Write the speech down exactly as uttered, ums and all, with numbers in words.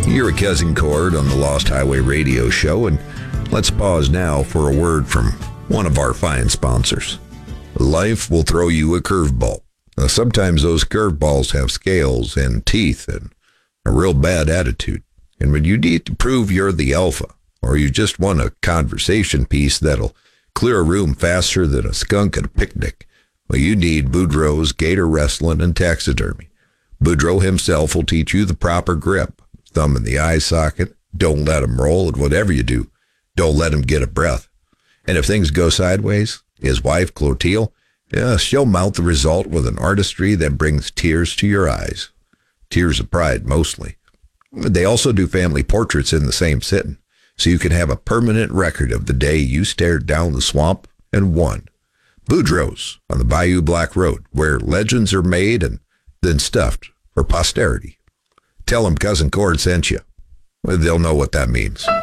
You're a Cousin Cord on the Lost Highway Radio Show, and let's pause now for a word from one of our fine sponsors. Life will throw you a curveball. Now, sometimes those curveballs have scales and teeth and a real bad attitude. And when you need to prove you're the alpha, or you just want a conversation piece that'll clear a room faster than a skunk at a picnic, well, you need Boudreaux's Gator Wrestling and Taxidermy. Boudreaux himself will teach you the proper grip. Thumb in the eye socket. Don't let him roll, and whatever you do, don't let him get a breath. And if things go sideways, his wife, Clotilde, yeah, she'll mount the result with an artistry that brings tears to your eyes. Tears of pride, mostly. They also do family portraits in the same sitting, so you can have a permanent record of the day you stared down the swamp and won. Boudreaux's on the Bayou Black Road, where legends are made and then stuffed for posterity. Tell them Cousin Cord sent you. They'll know what that means.